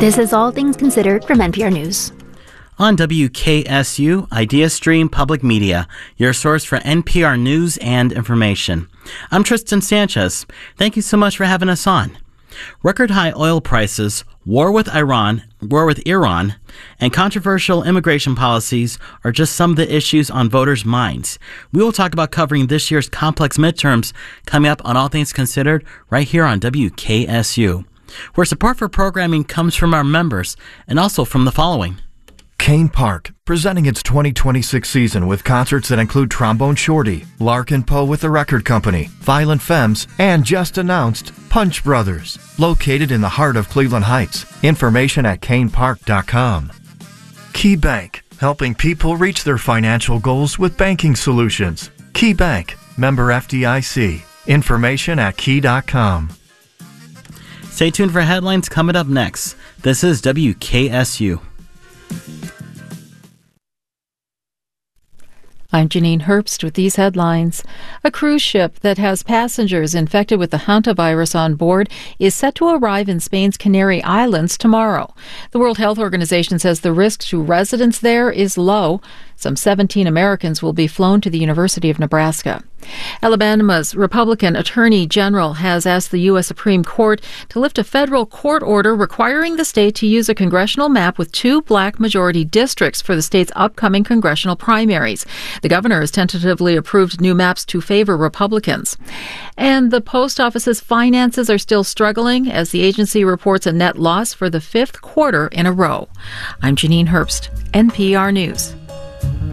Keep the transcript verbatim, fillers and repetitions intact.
This is All Things Considered from N P R News. On W K S U, IdeaStream Public Media, your source for N P R news and information. I'm Tristan Sanchez. Thank you so much for having us on. Record high oil prices, war with Iran, war with Iran, and controversial immigration policies are just some of the issues on voters' minds. We will talk about covering this year's complex midterms coming up on All Things Considered right here on W K S U, where support for programming comes from our members and also from the following. Kane Park, presenting its twenty twenty-six season with concerts that include Trombone Shorty, Larkin Poe with the Record Company, Violent Femmes, and just announced Punch Brothers, located in the heart of Cleveland Heights. Information at kane park dot com. Key Bank, helping people reach their financial goals with banking solutions. Key Bank, member F D I C. Information at key dot com. Stay tuned for headlines coming up next. This is W K S U. I'm Janine Herbst with these headlines. A cruise ship that has passengers infected with the hantavirus on board is set to arrive in Spain's Canary Islands tomorrow. The World Health Organization says the risk to residents there is low. Some seventeen Americans will be flown to the University of Nebraska. Alabama's Republican Attorney General has asked the U S Supreme Court to lift a federal court order requiring the state to use a congressional map with two black majority districts for the state's upcoming congressional primaries. The governor has tentatively approved new maps to favor Republicans. And the post office's finances are still struggling as the agency reports a net loss for the fifth quarter in a row. I'm Janine Herbst, N P R News.